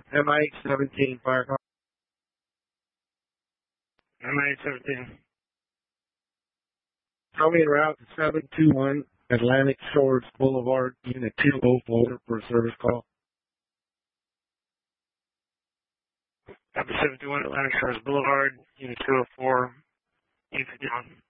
MI-17 fire call. MI-17. Tell me en route to 721 Atlantic Shores Boulevard, Unit 204 for a service call. Copy 721 Atlantic Shores Boulevard, Unit 204, Unit 51.